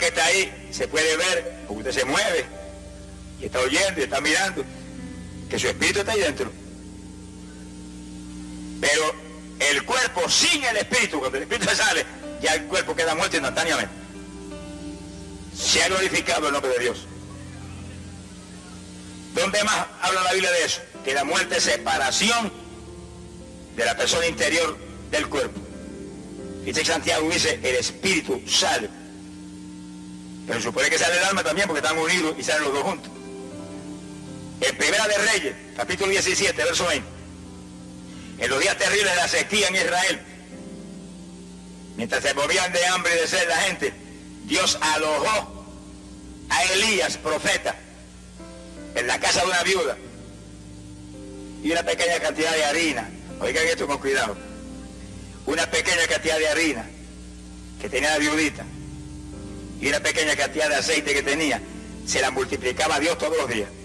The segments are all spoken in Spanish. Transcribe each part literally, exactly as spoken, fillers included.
que está ahí se puede ver, porque usted se mueve y está oyendo y está mirando, que su espíritu está ahí dentro. Pero el cuerpo sin el espíritu, cuando el espíritu se sale, ya el cuerpo queda muerto instantáneamente. Se ha glorificado el nombre de Dios. ¿Dónde más habla la Biblia de eso? Que la muerte es separación de la persona interior del cuerpo. Dice Santiago, dice, el espíritu sale. Pero supone que sale el alma también, porque están unidos y salen los dos juntos. En Primera de Reyes, capítulo diecisiete, verso veinte. En los días terribles de la sequía en Israel, mientras se movían de hambre y de sed la gente, Dios alojó a Elías, profeta, en la casa de una viuda, y una pequeña cantidad de harina. Oigan esto con cuidado. Una pequeña cantidad de harina que tenía la viudita y una pequeña cantidad de aceite que tenía, se la multiplicaba a Dios todos los días.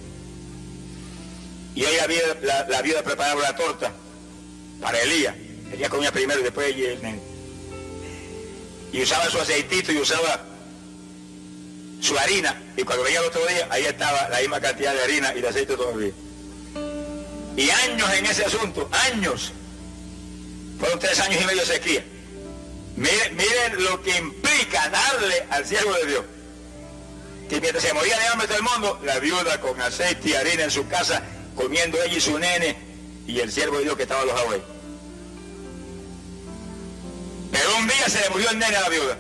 Y hoy la viuda, la, la viuda preparaba la torta para Elías. Elías comía primero y después ella, el nene. Y usaba su aceitito y usaba su harina. Y cuando venía el otro día, ahí estaba la misma cantidad de harina y de aceite todavía. Y años en ese asunto, años. Fueron tres años y medio de sequía. Miren, miren lo que implica darle al siervo de Dios. Que mientras se moría de hambre todo el mundo, la viuda con aceite y harina en su casa, comiendo ella y su nene, y el siervo de Dios que estaba alojado ahí. Pero un día se le murió el nene a la viuda.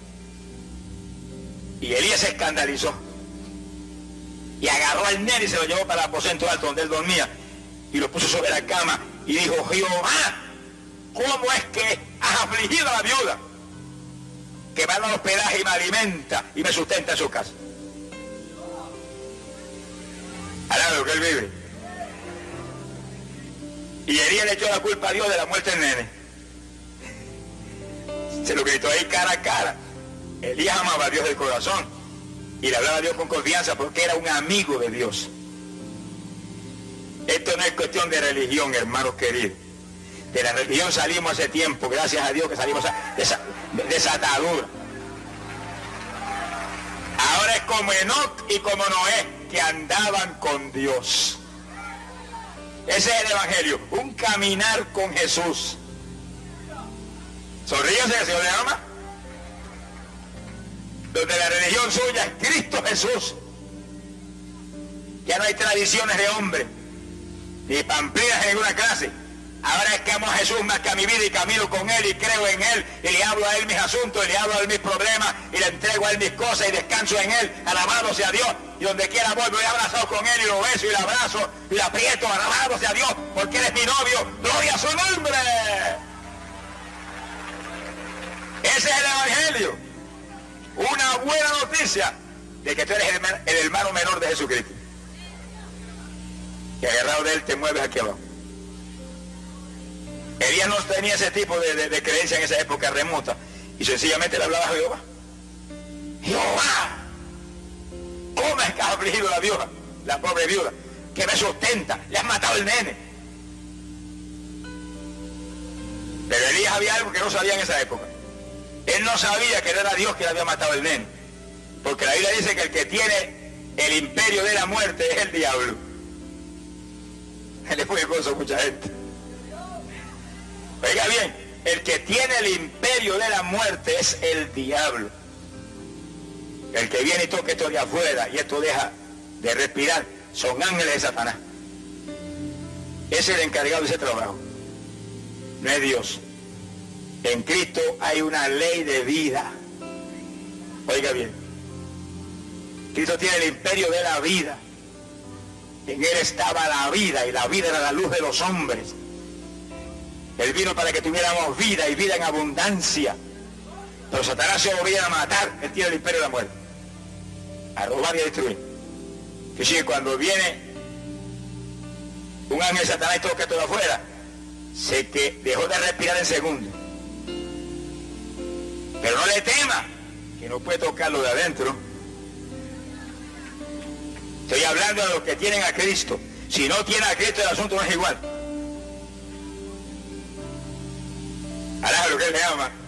Y Elías se escandalizó. Y agarró al nene y se lo llevó para el aposento alto donde él dormía. Y lo puso sobre la cama y dijo, Jehová, ¿cómo es que has afligido a la viuda? Que me da hospedaje y me alimenta y me sustenta en su casa. Alaba lo que él vive. Y Elías le echó la culpa a Dios de la muerte del nene. Se lo gritó ahí cara a cara. Elías amaba a Dios del corazón y le hablaba a Dios con confianza porque era un amigo de Dios. Esto no es cuestión de religión, hermanos queridos. De la religión salimos hace tiempo, gracias a Dios que salimos de esa, de esa atadura. Ahora es como Enoc y como Noé, que andaban con Dios. Ese es el evangelio, un caminar con Jesús. Sonríase, que el Señor le ama. Donde la religión suya es Cristo Jesús. Ya no hay tradiciones de hombre, ni pamplinas en ninguna clase. Ahora es que amo a Jesús más que a mi vida y camino con Él y creo en Él y le hablo a Él mis asuntos y le hablo a Él mis problemas y le entrego a Él mis cosas y descanso en Él. Alabado sea Dios. Y donde quiera voy, voy abrazado con Él y lo beso y le abrazo y le aprieto. Alabado sea Dios porque Él es mi novio. ¡Gloria a su nombre! Ese es el evangelio. Una buena noticia de que tú eres el, el hermano menor de Jesucristo. Que agarrado de Él te mueves aquí abajo. Elías no tenía ese tipo de, de, de creencia en esa época remota y sencillamente le hablaba a Jehová. Jehová, ¿cómo es que has afligido a la viuda, la pobre viuda, que me sustenta? Le has matado el nene. Pero Elías había algo que no sabía en esa época. Él no sabía que no era Dios que le había matado el nene, porque la Biblia dice que el que tiene el imperio de la muerte es el diablo. Él es muy gozo a mucha gente. Oiga bien, el que tiene el imperio de la muerte es el diablo. El que viene y toca esto de afuera y esto deja de respirar, son ángeles de Satanás. Ese es el encargado de ese trabajo. No es Dios. En Cristo hay una ley de vida. Oiga bien. Cristo tiene el imperio de la vida. En Él estaba la vida y la vida era la luz de los hombres. Él vino para que tuviéramos vida y vida en abundancia. Pero Satanás se lo viene a matar. Él tiene el imperio de la muerte. A robar y a destruir. Que si cuando viene un ángel de Satanás y toca todo afuera, sé que dejó de respirar en segundos. Pero no le tema, que no puede tocarlo de adentro. Estoy hablando de los que tienen a Cristo. Si no tienen a Cristo, el asunto no es igual. Alá lo que Él le ama.